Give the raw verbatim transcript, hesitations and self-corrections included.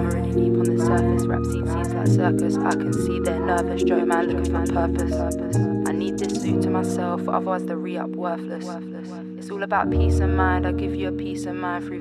I'm already deep on the surface. Rap scene seems like circus. I can see they're nervous. Joe man looking for purpose. I need this suit to myself, otherwise the re-up worthless. It's all about peace of mind. I give you a peace of mind through